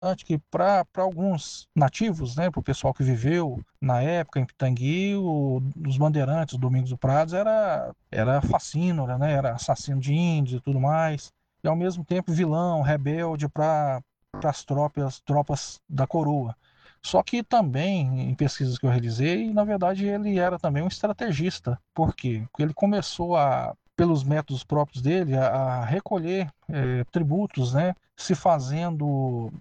que para alguns nativos, né, para o pessoal que viveu na época em Pitangui, os bandeirantes, o Domingos do Prados, era facínora, né, era assassino de índios e tudo mais, e ao mesmo tempo vilão, rebelde para as tropas da coroa. Só que também, em pesquisas que eu realizei, na verdade ele era também um estrategista. Por quê? Porque ele começou pelos métodos próprios dele, a recolher tributos, né, se fazendo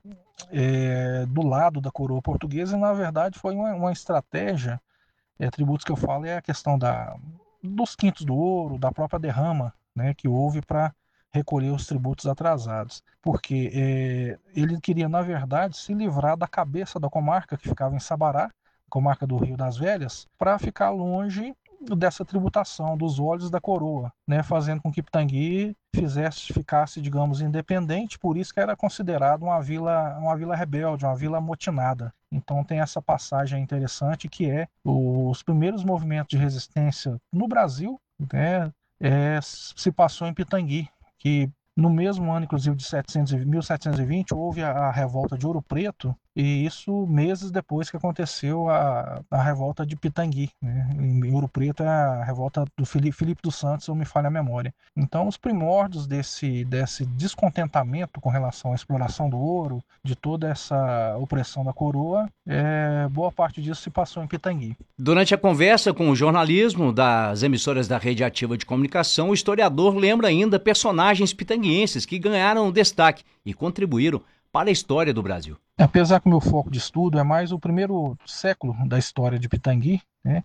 do lado da coroa portuguesa, e na verdade foi uma estratégia. Tributos que eu falo é a questão dos quintos do ouro, da própria derrama, né, que houve para recolher os tributos atrasados. Porque ele queria, na verdade, se livrar da cabeça da comarca que ficava em Sabará, comarca do Rio das Velhas, para ficar longe dessa tributação dos olhos da coroa, né, fazendo com que Pitangui ficasse, digamos, independente, por isso que era considerado uma vila rebelde, uma vila amotinada. Então tem essa passagem interessante que é os primeiros movimentos de resistência no Brasil, né, se passou em Pitangui, que no mesmo ano, inclusive, de 1720, houve a revolta de Ouro Preto, e isso meses depois que aconteceu a revolta de Pitangui. Né? Em Ouro Preto é a revolta do Filipe dos Santos, se não me falha a memória. Então, os primórdios desse descontentamento com relação à exploração do ouro, de toda essa opressão da coroa, boa parte disso se passou em Pitangui. Durante a conversa com o jornalismo das emissoras da Rede Ativa de Comunicação, o historiador lembra ainda personagens pitanguenses que ganharam destaque e contribuíram para a história do Brasil. Apesar que o meu foco de estudo é mais o primeiro século da história de Pitangui, né?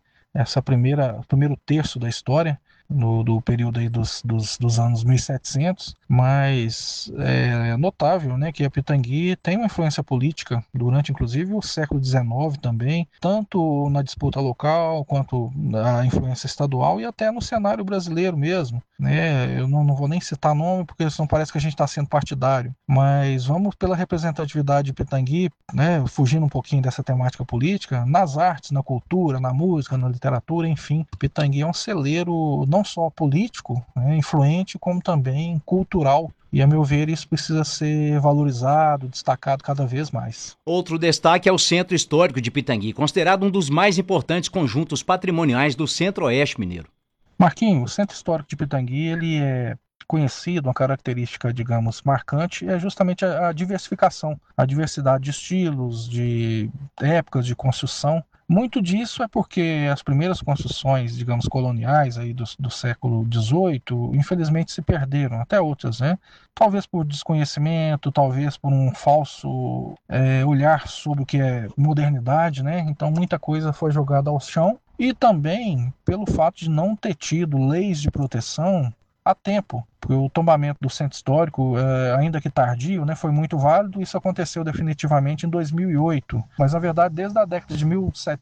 O primeiro terço da história, do período aí dos anos 1700, mas é notável, né, que a Pitangui tem uma influência política durante, inclusive, o século XIX também, tanto na disputa local, quanto na influência estadual e até no cenário brasileiro mesmo, né? Eu não vou nem citar nome, porque senão parece que a gente está sendo partidário, mas vamos pela representatividade de Pitangui, né, fugindo um pouquinho dessa temática política, nas artes, na cultura, na música, na literatura, enfim, Pitangui é um celeiro não só político, né, influente, como também cultural. E, a meu ver, isso precisa ser valorizado, destacado cada vez mais. Outro destaque é o Centro Histórico de Pitangui, considerado um dos mais importantes conjuntos patrimoniais do Centro-Oeste mineiro. Marquinhos, o Centro Histórico de Pitangui, ele é conhecido, uma característica, digamos, marcante, é justamente a diversificação, a diversidade de estilos, de épocas de construção. Muito disso é porque as primeiras construções, digamos, coloniais aí do século XVIII, infelizmente se perderam, até outras, né? Talvez por desconhecimento, talvez por um falso olhar sobre o que é modernidade, né? Então muita coisa foi jogada ao chão e também pelo fato de não ter tido leis de proteção a tempo, porque o tombamento do centro histórico, ainda que tardio, né, foi muito válido. Isso aconteceu definitivamente em 2008, mas na verdade desde a década de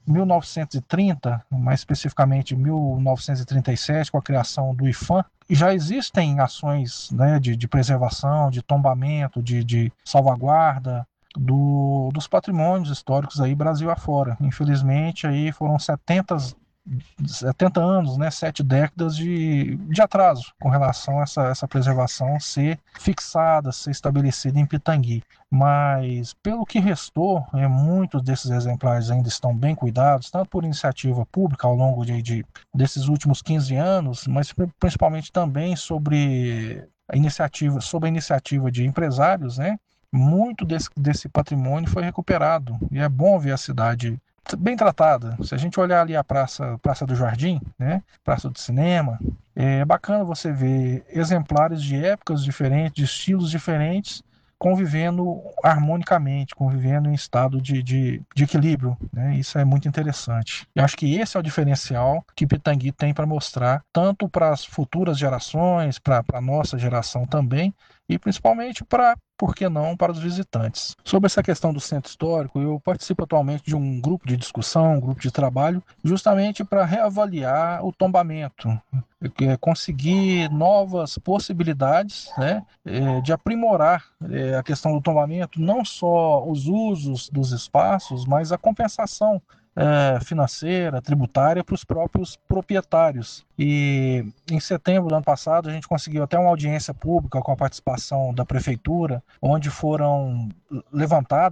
1930, mais especificamente 1937, com a criação do IFAM, já existem ações, né, de preservação, de tombamento, de salvaguarda dos patrimônios históricos aí Brasil afora. Infelizmente aí foram 70 anos, né, 7 décadas de atraso com relação a essa preservação ser fixada, ser estabelecida em Pitangui. Mas, pelo que restou, muitos desses exemplares ainda estão bem cuidados, tanto por iniciativa pública ao longo desses últimos 15 anos, mas principalmente também sobre a iniciativa de empresários, né? Muito desse patrimônio foi recuperado. E é bom ver a cidade bem tratada. Se a gente olhar ali a Praça do Jardim, né, Praça do Cinema, é bacana você ver exemplares de épocas diferentes, de estilos diferentes, convivendo harmonicamente, convivendo em estado de equilíbrio. Né? Isso é muito interessante. E acho que esse é o diferencial que Pitangui tem para mostrar, tanto para as futuras gerações, para a nossa geração também, e principalmente por que não, para os visitantes. Sobre essa questão do centro histórico, eu participo atualmente de um grupo de discussão, um grupo de trabalho, justamente para reavaliar o tombamento, conseguir novas possibilidades, né, de aprimorar a questão do tombamento, não só os usos dos espaços, mas a compensação. financeira, tributária para os próprios proprietários. E em setembro do ano passado a gente conseguiu até uma audiência pública com a participação da prefeitura, onde foram levantadas